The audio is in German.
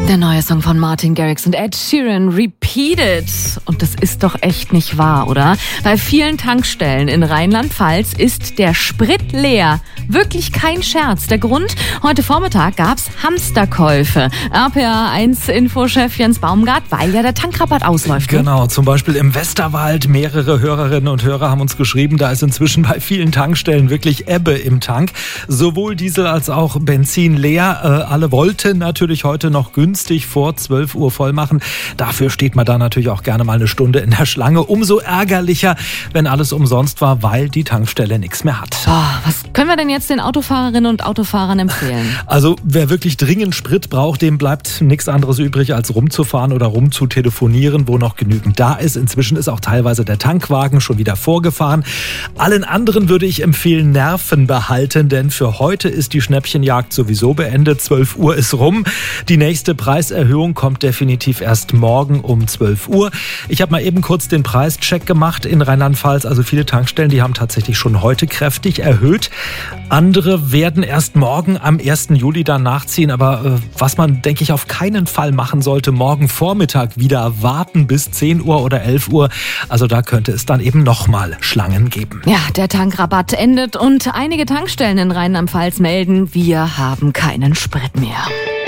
Der neue Song von Martin Garrix und Ed Sheeran, Repeated. Und das ist doch echt nicht wahr, oder? Bei vielen Tankstellen in Rheinland-Pfalz ist der Sprit leer. Wirklich kein Scherz. Der Grund? Heute Vormittag gab's Hamsterkäufe. RPA1-Infochef Jens Baumgart, weil ja der Tankrabatt ausläuft. Genau, zum Beispiel im Westerwald. Mehrere Hörerinnen und Hörer haben uns geschrieben, da ist inzwischen bei vielen Tankstellen wirklich Ebbe im Tank. Sowohl Diesel als auch Benzin leer. Alle wollten natürlich heute noch günstig vor 12 Uhr voll machen. Dafür steht man da natürlich auch gerne mal eine Stunde in der Schlange. Umso ärgerlicher, wenn alles umsonst war, weil die Tankstelle nichts mehr hat. Was können wir denn jetzt den Autofahrerinnen und Autofahrern empfehlen? Also wer wirklich dringend Sprit braucht, dem bleibt nichts anderes übrig, als rumzufahren oder rumzutelefonieren, wo noch genügend da ist. Inzwischen ist auch teilweise der Tankwagen schon wieder vorgefahren. Allen anderen würde ich empfehlen, Nerven behalten, denn für heute ist die Schnäppchenjagd sowieso beendet. 12 Uhr ist rum. Die nächste Preiserhöhung kommt definitiv erst morgen um 12 Uhr. Ich habe mal eben kurz den Preischeck gemacht in Rheinland-Pfalz. Also viele Tankstellen, die haben tatsächlich schon heute kräftig erhöht. Andere werden erst morgen am 1. Juli dann nachziehen. Aber was man, denke ich, auf keinen Fall machen sollte, morgen Vormittag wieder warten bis 10 Uhr oder 11 Uhr. Also da könnte es dann eben nochmal Schlangen geben. Ja, der Tankrabatt endet und einige Tankstellen in Rheinland-Pfalz melden, wir haben keinen Sprit mehr.